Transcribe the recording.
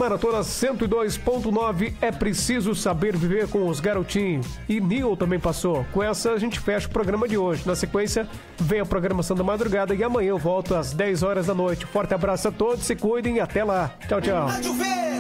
Maratona 102.9, é preciso saber viver com os garotinhos. E Neil também passou. Com essa a gente fecha o programa de hoje. Na sequência, vem a programação da madrugada e amanhã eu volto às 10 horas da noite. Forte abraço a todos, se cuidem e até lá. Tchau, tchau.